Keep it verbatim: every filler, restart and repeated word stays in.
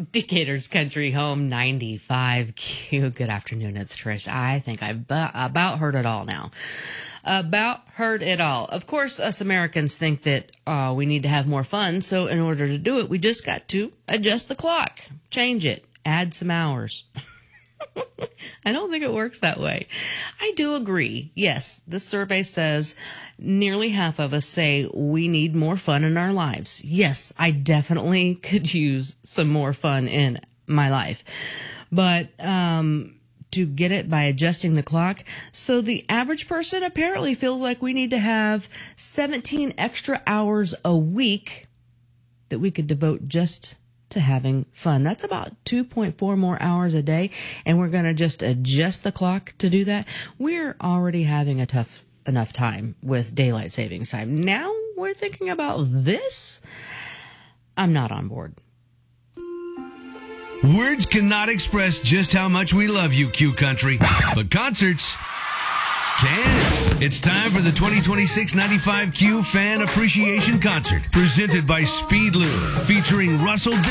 Decatur's Country Home ninety-five Q. Good afternoon, it's Trish. I think I've bu- about heard it all now. About heard it all. Of course, us Americans think that uh, we need to have more fun, so in order to do it, we just got to adjust the clock, change it, add some hours. I don't think it works that way. I do agree. Yes, this survey says nearly half of us say we need more fun in our lives. Yes, I definitely could use some more fun in my life. But um, to get it by adjusting the clock, so the average person apparently feels like we need to have seventeen extra hours a week that we could devote just to having fun. That's about two point four more hours a day, and we're going to just adjust the clock to do that. We're already having a tough enough time with daylight savings time. Now we're thinking about this. I'm not on board. Words cannot express just how much we love you, Q Country, but concerts can. It's time for the twenty twenty-six ninety-five Q Fan Appreciation Concert, presented by Speedlube, featuring Russell